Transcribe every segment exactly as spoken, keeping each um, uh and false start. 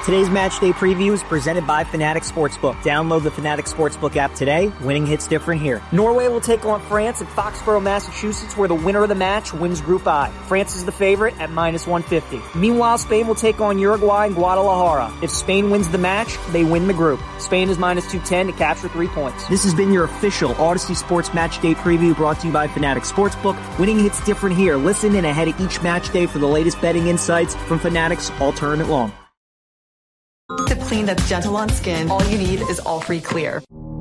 Today's match day preview is presented by Fanatics Sportsbook. Download the Fanatics Sportsbook app today. Winning hits different here. Norway will take on France at Foxborough, Massachusetts, where the winner of the match wins Group I. France is the favorite at minus one fifty. Meanwhile, Spain will take on Uruguay in Guadalajara. If Spain wins the match, they win the group. Spain is minus two ten to capture three points. This has been your official Odyssey Sports Match Day preview brought to you by Fanatics Sportsbook. Winning hits different here. Listen in ahead of each match day for the latest betting insights from Fanatics All Tournament Long. Sip Clean that's gentle on skin. All you need is All Free Clear.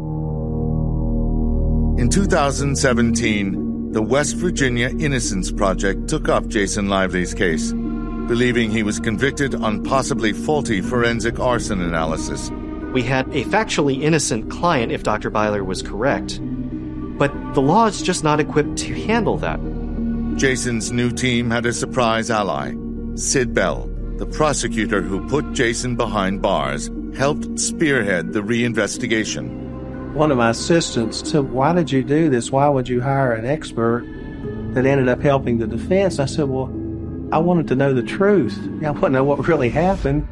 In two thousand seventeen, the West Virginia Innocence Project took up Jason Lively's case, believing he was convicted on possibly faulty forensic arson analysis. We had a factually innocent client if Doctor Byler was correct, but the law is just not equipped to handle that. Jason's new team had a surprise ally. Sid Bell, the prosecutor who put Jason behind bars, helped spearhead the reinvestigation. One of my assistants said, "Why did you do this? Why would you hire an expert?" That ended up helping the defense. I said, well, I wanted to know the truth. I want to know what really happened.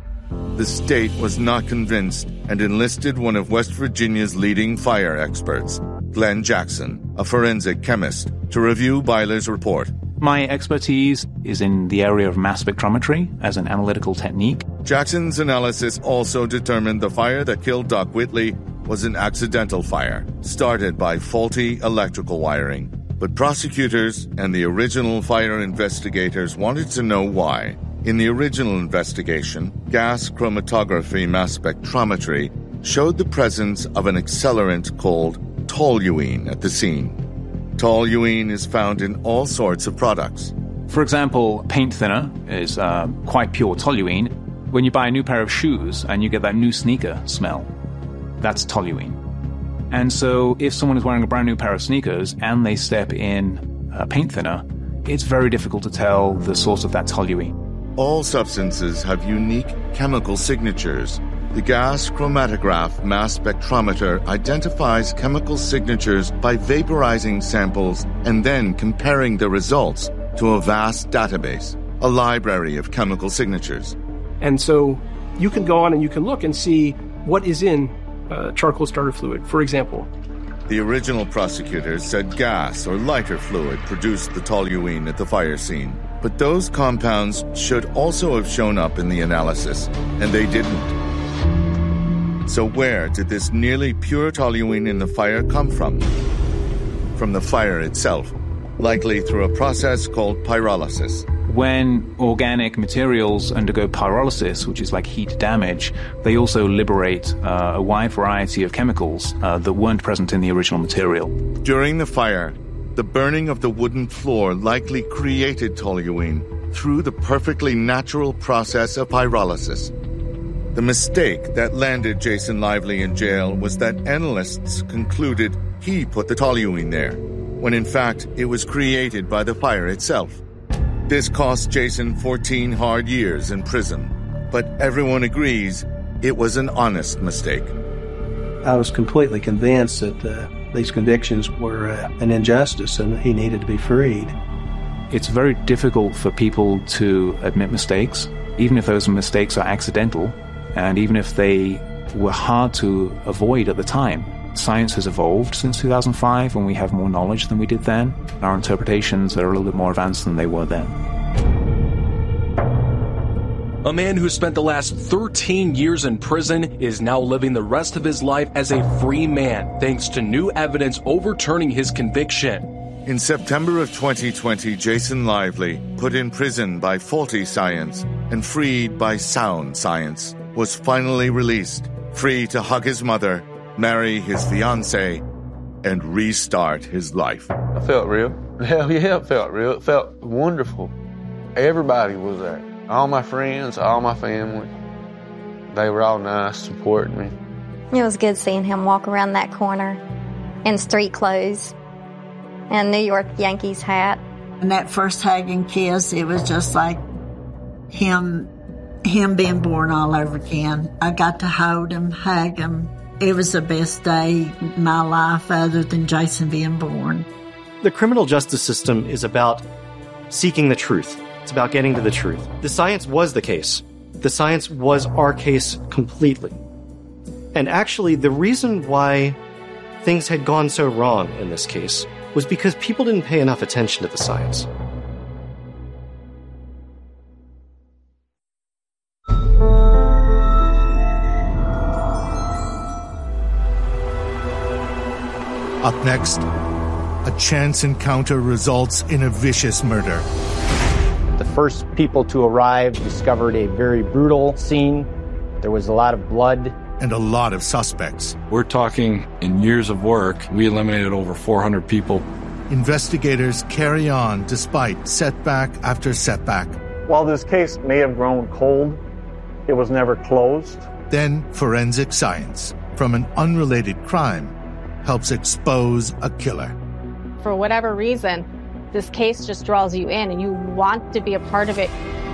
The state was not convinced and enlisted one of West Virginia's leading fire experts, Glenn Jackson, a forensic chemist, to review Byler's report. My expertise is in the area of mass spectrometry as an analytical technique. Jackson's analysis also determined the fire that killed Doc Whitley was an accidental fire, started by faulty electrical wiring. But prosecutors and the original fire investigators wanted to know why. In the original investigation, gas chromatography mass spectrometry showed the presence of an accelerant called toluene at the scene. Toluene is found in all sorts of products. For example, paint thinner is uh, quite pure toluene. When you buy a new pair of shoes and you get that new sneaker smell, that's toluene. And so if someone is wearing a brand new pair of sneakers and they step in uh, paint thinner, it's very difficult to tell the source of that toluene. All substances have unique chemical signatures. The gas chromatograph mass spectrometer identifies chemical signatures by vaporizing samples and then comparing the results to a vast database, a library of chemical signatures. And so you can go on and you can look and see what is in uh, charcoal starter fluid, for example. The original prosecutors said gas or lighter fluid produced the toluene at the fire scene. But those compounds should also have shown up in the analysis, and they didn't. So where did this nearly pure toluene in the fire come from? From the fire itself, likely through a process called pyrolysis. When organic materials undergo pyrolysis, which is like heat damage, they also liberate uh, a wide variety of chemicals uh, that weren't present in the original material. During the fire, the burning of the wooden floor likely created toluene through the perfectly natural process of pyrolysis. The mistake that landed Jason Lively in jail was that analysts concluded he put the toluene there, when in fact it was created by the fire itself. This cost Jason fourteen hard years in prison, but everyone agrees it was an honest mistake. I was completely convinced that uh, these convictions were uh, an injustice and he needed to be freed. It's very difficult for people to admit mistakes, even if those mistakes are accidental, and even if they were hard to avoid at the time. Science has evolved since two thousand five, and we have more knowledge than we did then. Our interpretations are a little bit more advanced than they were then. A man who spent the last thirteen years in prison is now living the rest of his life as a free man, thanks to new evidence overturning his conviction. In September of twenty twenty, Jason Lively, put in prison by faulty science and freed by sound science, was finally released, free to hug his mother, marry his fiancée, and restart his life. I felt real. Hell yeah, it felt real. It felt wonderful. Everybody was there. All my friends, all my family. They were all nice, supporting me. It was good seeing him walk around that corner in street clothes and New York Yankees hat. And that first hug and kiss, it was just like him, him being born all over again. I got to hold him, hug him. It was the best day in my life other than Jason being born. The criminal justice system is about seeking the truth. It's about getting to the truth. The science was the case. The science was our case completely. And actually, the reason why things had gone so wrong in this case was because people didn't pay enough attention to the science. Up next, a chance encounter results in a vicious murder. The first people to arrive discovered a very brutal scene. There was a lot of blood. And a lot of suspects. We're talking in years of work, we eliminated over four hundred people. Investigators carry on despite setback after setback. While this case may have grown cold, it was never closed. Then forensic science, from an unrelated crime, helps expose a killer. For whatever reason, this case just draws you in and you want to be a part of it.